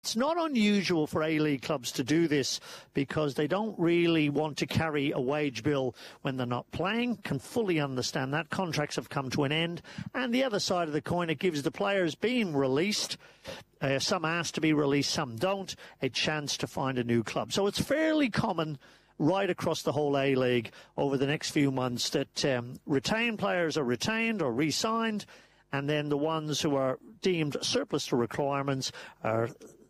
It's not unusual for A-League clubs to do this because they don't really want to carry a wage bill when they're not playing. Can fully understand that. Contracts have come to an end. And the other side of the coin, it gives the players being released, some ask to be released, some don't, a chance to find a new club. So it's fairly common right across the whole A-League over the next few months that retained players are retained or re-signed, and then the ones who are deemed surplus to requirements are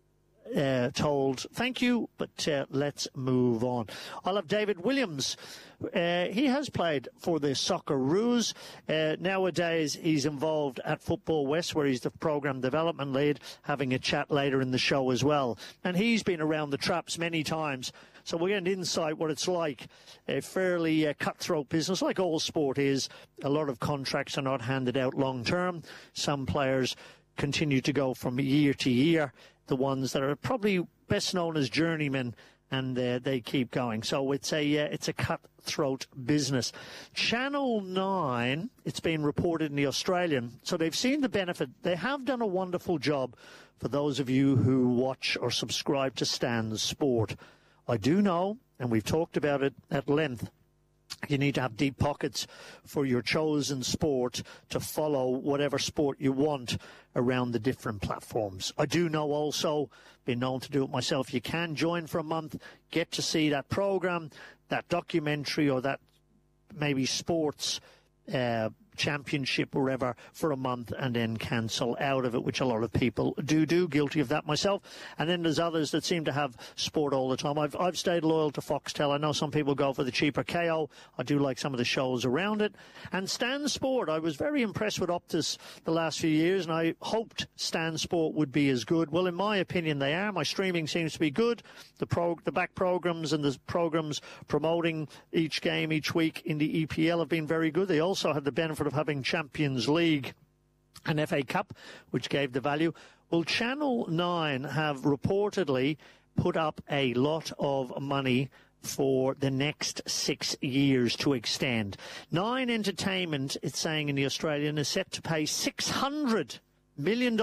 told thank you, but let's move on. I'll have David Williams. He has played for the Socceroos. Nowadays he's involved at Football West, where he's the program development lead, having a chat later in the show as well. And he's been around the traps many times, so we're getting insight what it's like. A fairly cutthroat business, like all sport is. A lot of contracts are not handed out long term. Some players continue to go from year to year. The ones that are probably best known as journeymen, and they keep going. So it's a cutthroat business. Channel 9, it's been reported in the Australian, so they've seen the benefit. They have done a wonderful job for those of you who watch or subscribe to Stan Sport. I do know, and we've talked about it at length, you need to have deep pockets for your chosen sport to follow whatever sport you want around the different platforms. I do know also, been known to do it myself, you can join for a month, get to see that program, that documentary, or that maybe sports championship or whatever for a month, and then cancel out of it, which a lot of people do, guilty of that myself. And then there's others that seem to have sport all the time. I've stayed loyal to Foxtel. I know some people go for the cheaper KO. I do like some of the shows around it. And Stan Sport, I was very impressed with Optus the last few years, and I hoped Stan Sport would be as good. Well, in my opinion, they are. My streaming seems to be good. The back programs and the programs promoting each game each week in the EPL have been very good. They also had the benefit of having Champions League and FA Cup, which gave the value. Well, Channel 9 have reportedly put up a lot of money for the next 6 years to extend. Nine Entertainment, it's saying in the Australian, is set to pay $600 million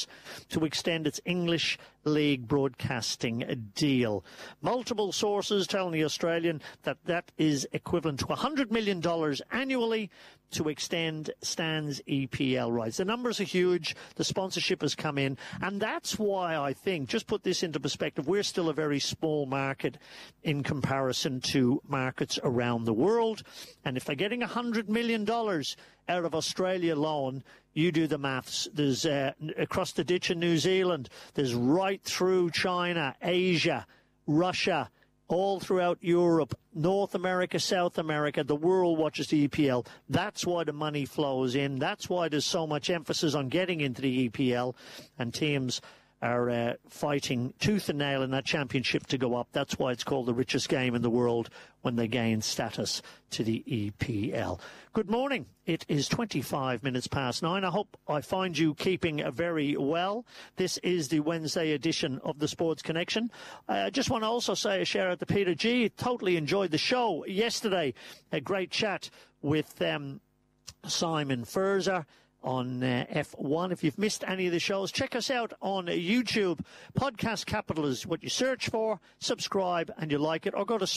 to extend its English League broadcasting deal. Multiple sources telling the Australian that is equivalent to $100 million annually to extend Stan's EPL rights. The numbers are huge. The sponsorship has come in. And that's why I think, just put this into perspective, we're still a very small market in comparison to markets around the world. And if they're getting $100 million out of Australia alone, you do the maths. There's across the ditch in New Zealand. There's right through China, Asia, Russia, all throughout Europe, North America, South America. The world watches the EPL. That's why the money flows in. That's why there's so much emphasis on getting into the EPL, and teams are fighting tooth and nail in that championship to go up. That's why it's called the richest game in the world when they gain status to the EPL. Good morning. It is 25 minutes past 9. I hope I find you keeping very well. This is the Wednesday edition of the Sports Connection. I just want to also say a shout out to Peter G. Totally enjoyed the show yesterday. A great chat with Simon Furzer on F1. If you've missed any of the shows, check us out on YouTube. Podcast Capital is what you search for. Subscribe and you like it, or go to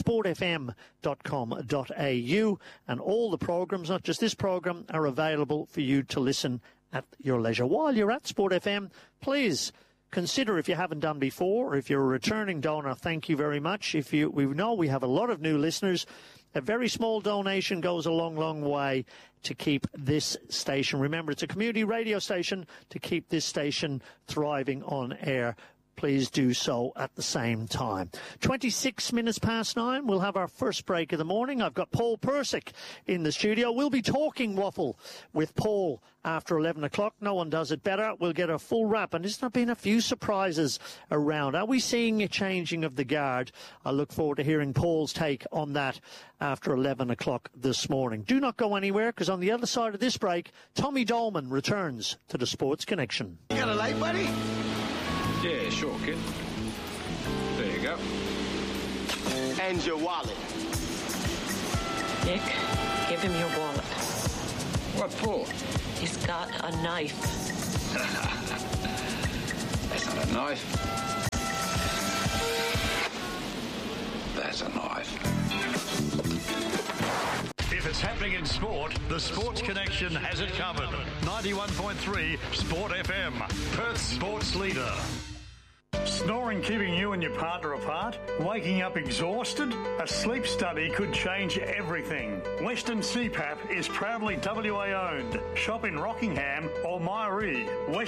sportfm.com.au, and all the programs, not just this program, are available for you to listen at your leisure. While you're at Sport FM, please consider, if you haven't done before, or if you're a returning donor, thank you very much. We know we have a lot of new listeners. A very small donation goes a long, long way to keep this station. Remember, it's a community radio station, to keep this station thriving on air. Please do so at the same time. 26 minutes past 9. We'll have our first break of the morning. I've got Paul Persick in the studio. We'll be talking waffle with Paul after 11 o'clock. No one does it better. We'll get a full wrap. And there's been a few surprises around. Are we seeing a changing of the guard? I look forward to hearing Paul's take on that after 11 o'clock this morning. Do not go anywhere, because on the other side of this break, Tommy Dolman returns to the Sports Connection. You got a light, buddy? Yeah, sure, kid. There you go. And your wallet. Nick, give him your wallet. What for? He's got a knife. That's not a knife. happening in sport, the Sports Connection has it covered. 91.3 Sport FM, Perth's sports leader. Snoring keeping you and your partner apart? Waking up exhausted? A sleep study could change everything. Western CPAP is proudly WA owned. Shop in Rockingham or Myrie.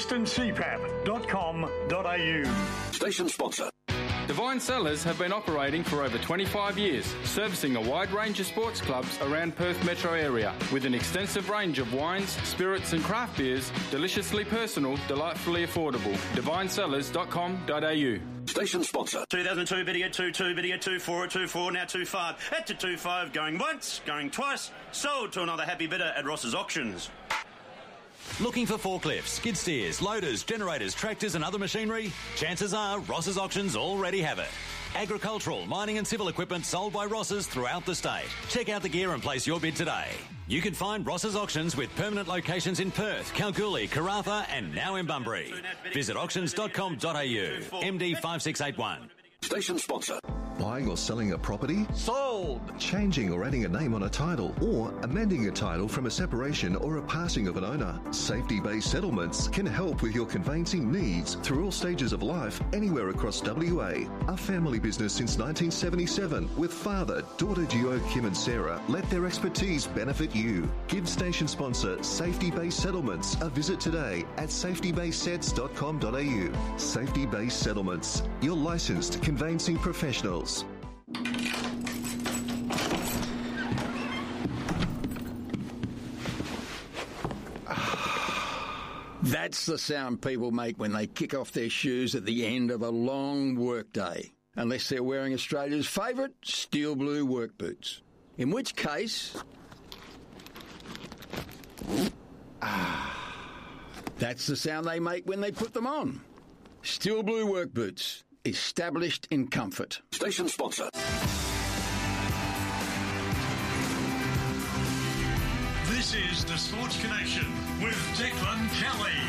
westerncpap.com.au. Station sponsor. Divine Cellars have been operating for over 25 years, servicing a wide range of sports clubs around Perth metro area, with an extensive range of wines, spirits and craft beers, deliciously personal, delightfully affordable. DivineCellars.com.au. Station sponsor. 2002 video 22, video 24, 24, now 25. At to 25, going once, going twice. Sold to another happy bidder at Ross's Auctions. Looking for forklifts, skid steers, loaders, generators, tractors and other machinery? Chances are Ross's Auctions already have it. Agricultural, mining and civil equipment sold by Ross's throughout the state. Check out the gear and place your bid today. You can find Ross's Auctions with permanent locations in Perth, Kalgoorlie, Karratha and now in Bunbury. Visit auctions.com.au. MD 5681. Station sponsor. Buying or selling a property? Sold! Changing or adding a name on a title or amending a title from a separation or a passing of an owner. Safety Based Settlements can help with your conveyancing needs through all stages of life anywhere across WA. A family business since 1977 with father, daughter duo Kim and Sarah let their expertise benefit you. Give station sponsor Safety Based Settlements a visit today at safetybasedsets.com.au. Safety Based Settlements, your licensed conveyancing professionals. That's the sound people make when they kick off their shoes at the end of a long workday. Unless they're wearing Australia's favourite steel blue work boots. In which case... that's the sound they make when they put them on. Steel blue work boots. Established in comfort. Station sponsor. This is the Sports Connection with Declan Kelly.